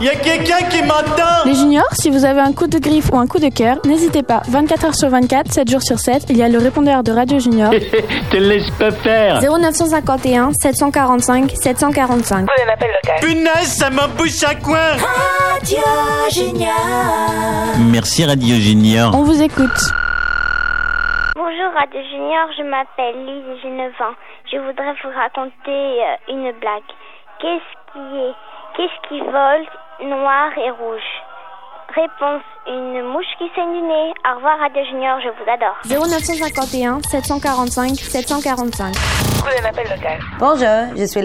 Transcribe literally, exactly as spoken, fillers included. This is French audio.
Y a quelqu'un qui m'entend? Les juniors, si vous avez un coup de griffe ou un coup de cœur, n'hésitez pas. vingt-quatre heures sur vingt-quatre, sept jours sur sept, il y a le répondeur de Radio Junior. Te laisse pas faire. zéro neuf cent cinquante et un, sept cent quarante-cinq, sept cent quarante-cinq. Prenez un appel local. Punaise, ça m'embouche à coin. Radio Junior. Merci Radio Junior. On vous écoute. Bonjour Radio Junior, je m'appelle Lise et j'ai neuf ans. Je voudrais vous raconter euh, une blague. Qu'est-ce qui est Qu'est-ce qui vole noir et rouge? Réponse, une mouche qui saigne du nez. Au revoir Radio Junior, je vous adore. zéro neuf cent cinquante et un, sept cent quarante-cinq, sept cent quarante-cinq. Prenez un appel local. Bonjour, je suis